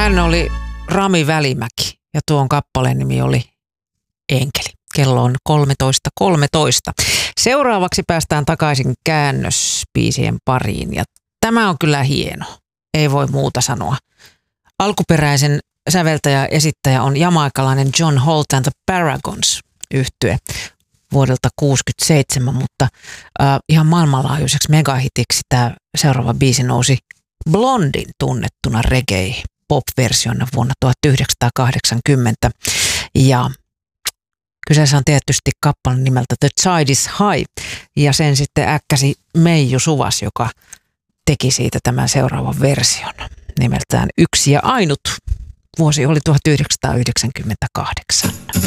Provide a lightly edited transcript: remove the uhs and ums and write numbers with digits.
Hän oli Rami Välimäki ja tuon kappaleen nimi oli Enkeli. Kello on 13.13. Seuraavaksi päästään takaisin käännöspiisien pariin ja tämä on kyllä hieno. Ei voi muuta sanoa. Alkuperäisen säveltäjä ja esittäjä on jamaikalainen John Holt and the Paragons -yhtye vuodelta 1967, mutta ihan maailmanlaajuiseksi megahitiksi tämä seuraava biisi nousi Blondin tunnettuna reggae-pop-versiona vuonna 1980. Ja kyseessä on tietysti kappale nimeltä The Tide is High, ja sen sitten äkkäsi Meiju Suvas, joka teki siitä tämän seuraavan version nimeltään Yksi ja ainut. Vuosi oli 1998.